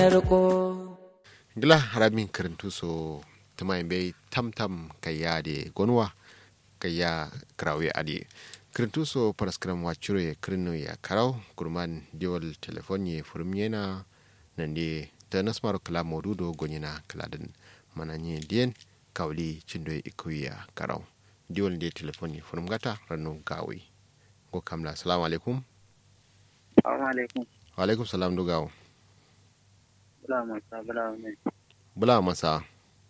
gila haramin karantu so tuma bai tamtam kayya de gonwa kayya krawe ade karantu so paraskram wachure krino ya karau kurman diol telefoni furmiena nande tanas maro kala modudo gonyina kladen mananye dien kawli chindo ikuya karau diol de telefoni furmgata ranu gawi go kamla assalamu alaikum. Wa alaikum salam dugawo. Bula masa.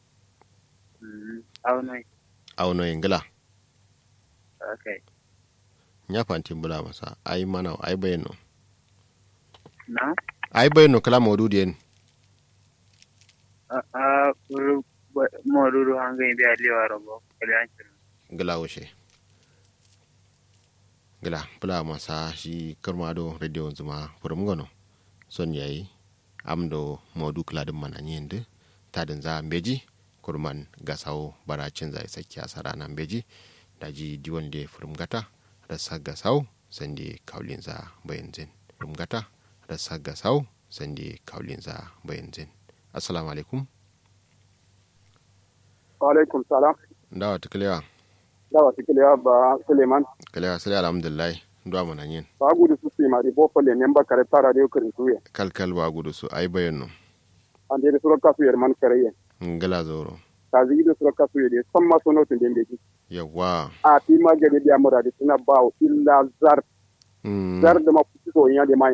Auno ingila. Okay. Nya fanti bula masa. Ai mana ai bayano. Na? Ai bayano kala modudien. Modudu hanga indi aliwa robo. Gila woshe. Gila bula masa shi karmado radio zuma furumgono. Son yayi amdo modu kladin mananyende tadin za mbeji kurman gasau baracin zai sakya sarana mbeji daji diwon de furumgata rasa gasau sande kaulin za bayanzin furumgata rasa gasau sande kaulin za bayanzin. Assalamu alaikum. Wa alaikum salam. Dawa tiklewa ba Suleiman. Kalewa sai alhamdulillah ndo mananyen Ba gudu su sai mari bo fole memba kare tara de kirin tuye. kalkal ba gudu su ai bayano Ande de sura kasu yer man kare. ngala zoro Ta zigi de sura kasu yer samma sono tun dembe ji. yawa A ti ma gade biya mura de tuna bawo illa zar da ma kuci so nya de maya.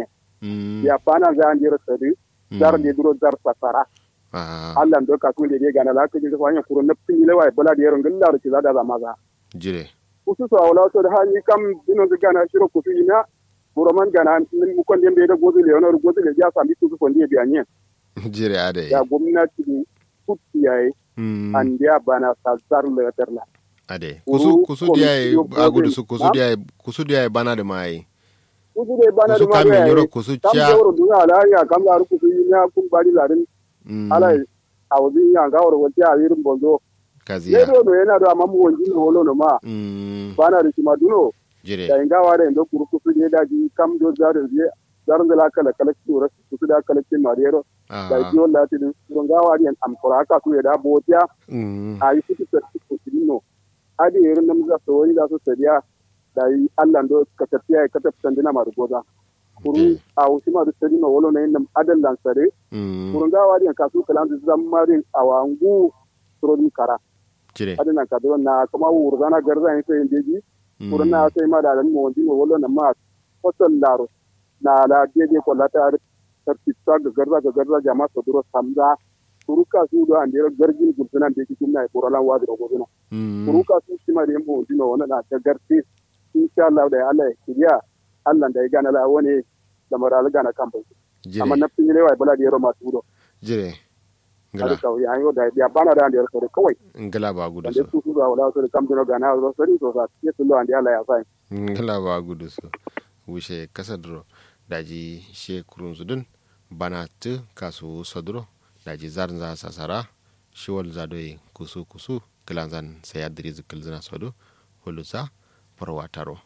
Ya bana za an jira sadi zar de duro zar sakara. Allah ndo kasu de gana la ke ji so anya kuro napin lewa bala de yer ngilla ro ci da za maza. jire Kusu so awla so da hani kam dino gana shiro kusu ina Buraman gana min mukon dembe da gozu le onor gozu le ya sami kusu kon de biya nye. jire ade Ya gwamnati kutti yayi an dia bana sazar le terla ade kusu dia agudu su kusu dia bana da mai kusu de bana kusu da kamin mai yoro kusu kam cha jawro dunya ala ya kam la kusu ina kun bari larin ala awzi ya ga woro wati a yirin bondo kaziya yedo no yana da mamu wonji no holo no ma bana da kuma duno jire da inga ware ndo kuru kusu de da ji kam do zarin je zarin da la kala kala kura kusu da kala kin mariyero da ji wala ti don ga wari an amfura ka su ya da botiya ayi kutu kusu no adi irin nan za su wani za su sadiya da yi Allah ndo ka tafiya ka tafi dina maru goza kuru a wusi maru sadi no wolo na yin adan lan sare kurun ga wari an kasu kalan zammarin awangu surodi kara jire adana ka don na kuma wurzana garza yin sai indeji kurun na sai ma da nan mo wandi no wolo na ma hotel laro na la jeje ko lata tartita ga garza jama'a su duro samza kuruka su do andira gargin gulsunan da yake kuma kuralan wadi da gobina kuruka su shi ma da yambo dino wannan na ta garti insha Allah da Allah ya Allah da ya gana la wani da maral gana kan bai amma na fin lewa bala da yaro masu do jire ngala ka ya ayo da ya bana da andira kare kawai ngala ba gudu da su da wala su kam dino gana ro sari so sa ya tullo andi Allah ya sai ngala ba gudu su wushe kasadro daji she kurun zudun bana tu kasu sodro daji zarin za sasara shiwal zadoyi kusu kilanzan sai adiri zikil zina sodo hulusa farwataro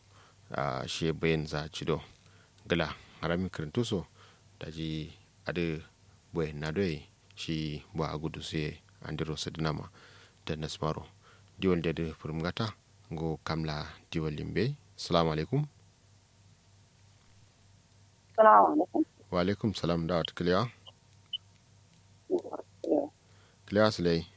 shi bayan za cido gila harami kirintuso daji adi bayan nadoyi shi ba a gudu sai andiro sadinama da nasmaro diwal da furmgata go kamla diwal limbe. Assalamu alaikum. Wa alaikum salam da wata kiliya. Kiliya su lai.